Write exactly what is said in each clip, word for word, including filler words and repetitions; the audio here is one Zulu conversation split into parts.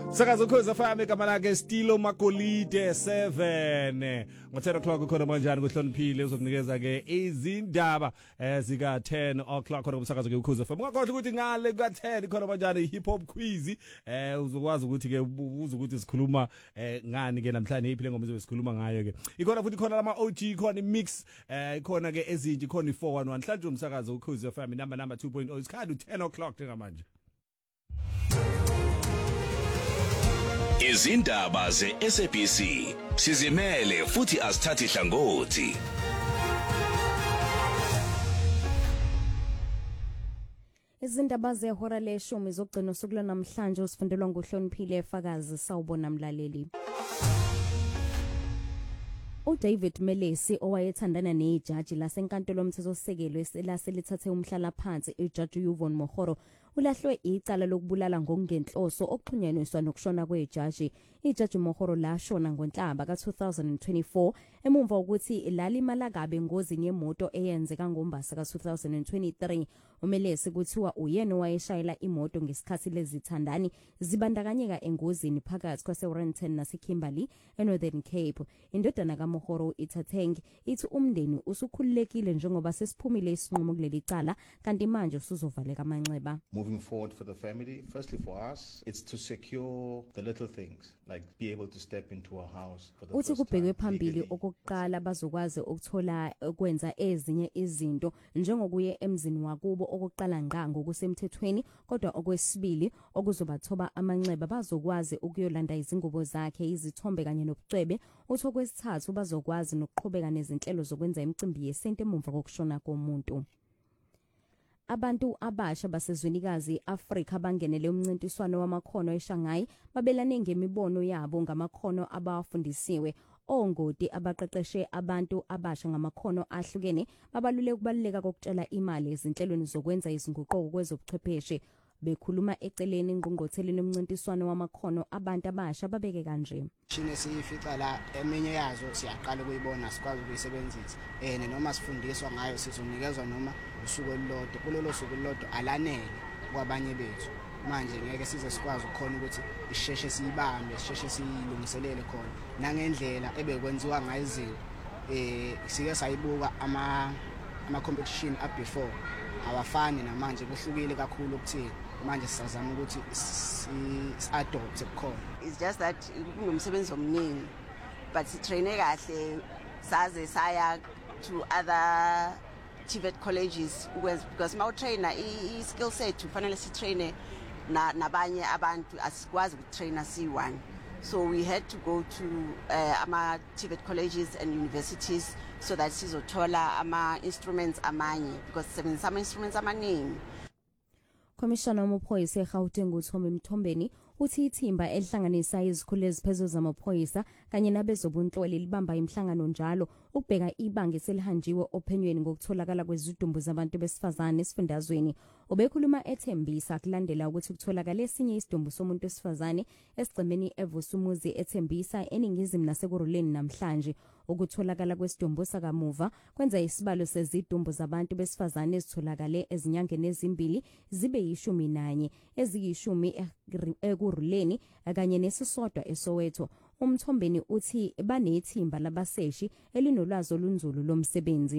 Sakaza ukhoza fami kama lake Stilo Makolide seven. Ngo ten o'clock ukhona manjani kuhloniphile uzokunikeza ke izindaba ezika ten o'clock khona umsakazo ke ukhoza fami. Ungakhohlwa ukuthi ngale ka ten khona manjani hip hop quiz eh uzokwazi ukuthi ke ubuza ukuthi sikhuluma eh ngani ke namhlanje iphile ngoma ezosikhuluma ngayo ke. Ikhona futhi khona lama O G khona imix eh ikhona ke ezinje khona i four one one mhlanje umsakazo ukhoza fami number number two point oh isikhathi ten o'clock njengamanje. Izindaba ze-S A B C sizimele futhi asithathi hlangothi. Izindaba zehora leshumi zogcina usuku namhlanje usifundelwa ngohloniphile efakazi sawubona mlaleli. uDavid Melesi owayethandana nejaji lasenkantolo lomthethosisekelo elaselithathe umhlala phansi ijaji Yvonne Mohoro ulahlwe icala lokubulala ngokungenhloso okuxhunyaniswa nokushona kwejaji. Ijaji Mohoro lashona ngoNhlaba ka two thousand twenty-four emumva ukuthi lalimala kabe engozini yemoto eyenzeka ngoMbasa ka two thousand twenty-three. uMelesi kuthiwa uyena owayeshayela imoto ngesikhathi lezithandani zibandakanyeka engozini phakathi kwaseWarrenton naseKimberley eNorthern Cape. Indodana kaMohoro Ithateng ithi umndeni usukhululekile njengoba sesiphumile isinqumo kuleli cala kanti manje usuzovaleka amanxeba. Moving forward for the family, firstly for us, it's to secure the little things, like be able to step into a house for the uthi first kubhekwe time. phambili okokuqala bazokwazi ukuthola ukwenza ezinye izinto njengokuye emzini wakubo okokuqala ngqa ngokusemthethweni, kodwa okwesibili okuzobathoba amanxeba bazokwazi ukuyolanda izingubo zakhe, izithombe kanye nobucwebe. Uthi okwesithathu bazokwazi nokuqhubeka nezinhlelo zokwenza imicimbi yesintu emumva kokushona komuntu. Abantu abasha basezwenikazi Afrika bangenele umncintiswano wamakhono eShanghai babelane ngemibono yabo ngamakhono abafundisiwe. Ongoti abaqeqeshe abantu abasha ngamakhono ahlukene babalule ukubaluleka kokutshela imali ezinhlelweni zokwenza izinguquko kwezobuchwepheshe. Bekhuluma eceleni ngqongqotheleni umncintiswano wamakhono abantu abasha babeke kanje. Shine siyifica la eminye yazo siyaqala ukuyibona sikwazi ukuyisebenzisa ene noma sifundiswa ngayo sizonikezwa noma usuku olulodwa kulelo suku olulodwa alanele kwabanye bethu. Manje ngeke size sikwazi ukukhona ukuthi isheshe siyibambe isheshe siyilungiselele khona nangendlela ebekwenziwa ngayo izinto eh sike sayibuka ama ama competition up before awafani namanje kuhlukile kakhulu ukuthini manje sisazama ukuthi si adopt ukukhona. It's just that kunomsebenzi omningi but sitraine kahle saze saya to other T V E T colleges because my trainer i skill set ufanele si traine na nabanye abantu asikwazi ukutraina C one, so we had to go to uh, ama T V E T colleges and universities so that sizothola ama instruments amanye because seven some instruments amaningi. Commissioner wamaphoyisa eGauteng uThome Mthombeni uthi ithimba elihlanganisa izikhulu eziphezulu zamaphoyisa kanye nabezobunhloli libamba imhlangano njalo ukubheka ibanga eselihanjiwe ophenyweni ngokutholakala kwezidumbu zabantu besifazane esifundazweni. Ubekhuluma ethembisa kulandela ukuthi kutholakala esinye isidumbu somuntu wesifazane esigcemeni eVusumuzi ethembisa eningizimu nasekuruleni namhlanje. Ukutholakala kwesidumbu sakamuva kwenza isibalo sezidumbu zabantu besifazane ezitholakale ezinyangeni ezimbili zibe yishumi nanye eziyishumi ekuruleni kanye nesisodwa eSoweto. uMthombeni uthi banethimba labaseshi elinolwazi olunzulu lomsebenzi.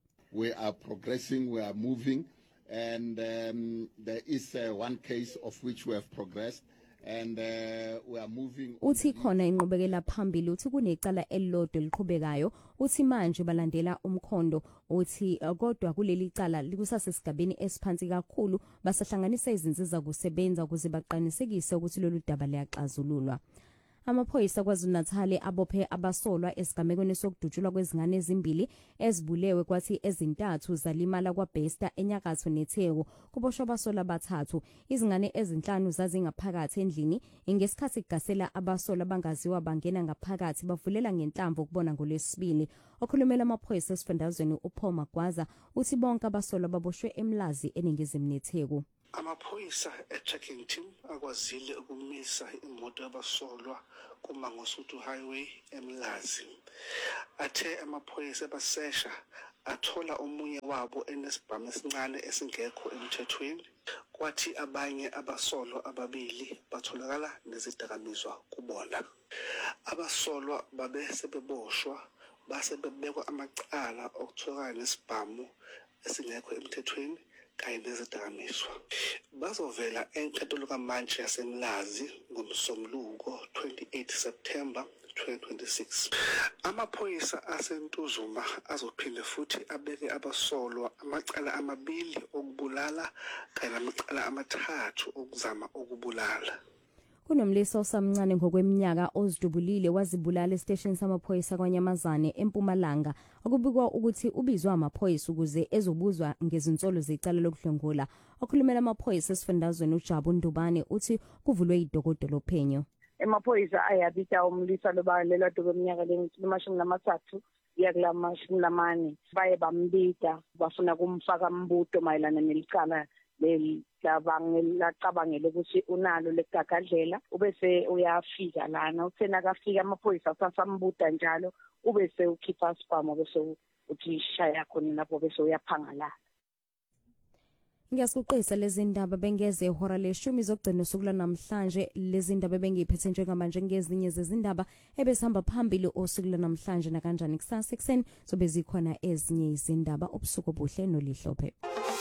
We are progressing, we are moving, and um, there is uh, one case of which we have progressed. And uh, we are moving. Uthi khona inqubekela phambili uthi kunecala elilodwa liqhubekayo uthi manje balandela umkhondo uthi kodwa kuleli cala likusasesigabeni esiphansi kakhulu basahlanganisa izinsiza kusebenza ukuze baqinisekise ukuthi lolu daba liyaxazululwa. Amaphoyisa kwaZulu-Natal abophe abasolwa esigamekweni sokudutshulwa kwezingane ezimbili ezibulewe kwathi ezintathu zalimala kwaBesta enyakatho neTheku kuboshwa abasolwa abathathu. Izingane ezinhlanu zazingaphakathi endlini ngesikhathi kugasela abasolwa bangaziwa bangena ngaphakathi bavulela ngenhlamvu ukubona ngolwesibili. Okhulumela amaphoyisa esifundazweni uPaul Magwaza uthi bonke abasolwa baboshwe eMlazi eningizimu neTheku. Amaphoyisa e-tracking team akwazile ukumisa imoto yabasolwa kuMangosuthu Highway eMlazi. Athe amaphoyisa basesha athola omunye wabo enesibhamu esincane esingekho emthethweni. Kwathi abanye abasolwa ababili batholakala nezidakamizwa kubona. Abasolwa babe sebeboshwa base bebekwa amacala okutholakala nesibhamu esingekho emthethweni kanye nezidakamizwa. Bazovela enkantolo kaMantshi yaseMlazi ngomsombuluko twenty-eighth September twenty twenty-six. Amaphoyisa aseNtuzuma azophinde futhi abeke abasolwa amacala amabili okubulala kanye namacala amathathu okuzama ukubulala. Kunomliso osamncane ngokweminyaka ozidubulile wazibulala estation samaphoyisa kwaNyamazane eMpumalanga okubikwa ukuthi ubizwa amaphoyisa ukuze ezobuzwa ngezinsolo zecala lokudlengula. Okhulumela amaphoyisa esifundazweni uJabu Ndubane uthi kuvulwe idokotela ophenyo. Emaphoyisa ayabita umlisa lobalelwa kweminyaka lemashumi namathathu kuya kulamashumi lamane baye bambita bafuna kumfaka mbuto mayelana nelicala leli labangela cabangele ukuthi unalo legagadlela ubese uyafika lana uthena akafika amaphoyisa asambuta njalo ubese ukhipha spam bese uthi shaya khona lapho bese uyaphangala. Ngiyasiqhubisa lezi ndaba bengeze ihora leshumi zokugcina usukula namhlanje. Lezi ndaba bengiphethe njengamanje ngezinye zezindaba ebesihamba phambili osukula namhlanje na kanjani kusasa ekseni sobe zikhona ezinye izindaba obusuku obuhle nolihlophe.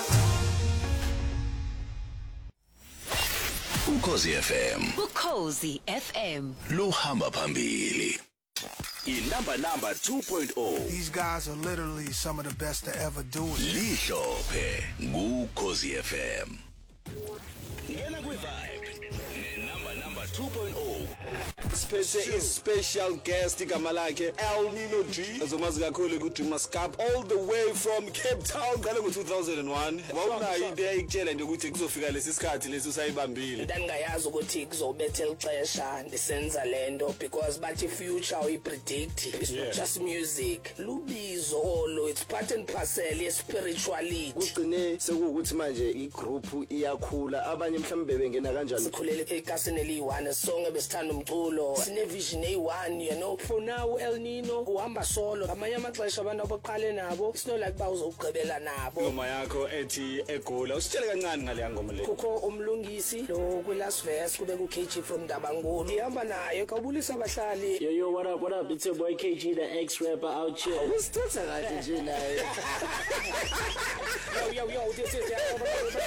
Ukhozi F M. Ukhozi F M. Luhamba phambili. Inamba number two point oh. These guys are literally some of the best to ever do it. Lihlophe ngukhozi F M. Ngena kwi vibe. Number number two point oh. Special is special guest igama lakhe El Nino G. Azomazi kakhulu ku Dreamers Cup all the way from Cape Town ngale ngo two thousand one. Wawunayo into ayikutshela nje ukuthi kuzofika lesi sikhathi lesi usayibambile. Ndangayazi ukuthi kuzobethe ixesha ndisenza lento because bathi future we predict it's yeah. Not just music. Lubizo lo it's part and parcel ye spirituality. Kugcine sekukuthi manje igroup iyakhula abanye mhlawumbe bengena kanjani. Sikhulele ekasini eliyi-one sonke besithanda umculo. Sine vision A one you know for now El Nino uhamba solo amanye amaxesha abantu abaqale nabo it's not like bawuzogqibela nabo. Ngoma yakho ethi egula usitshele kancane ngale ngoma le. Kukho umlungisi lo ku last verse kube ku K G from Dabangulu ihamba naye kabulisa abahlali. Yo yo what up what up it's your boy K G the ex rapper out here. Usithatha kahle nje naye. Yo yo yo this is